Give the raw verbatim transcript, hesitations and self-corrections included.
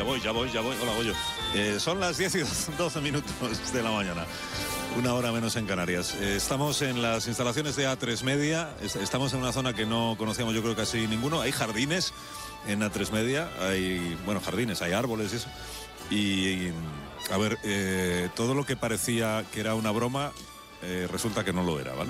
voy, ya voy, ya voy. Hola, Goyo. Eh, son las diez y doce minutos de la mañana. Una hora menos en Canarias. Eh, estamos en las instalaciones de A tres Media. Es, estamos en una zona que no conocíamos, yo creo, casi ninguno. Hay jardines en A tres Media. Hay, bueno, jardines, hay árboles y eso. Y, y a ver, eh, todo lo que parecía que era una broma, eh, resulta que no lo era, ¿vale?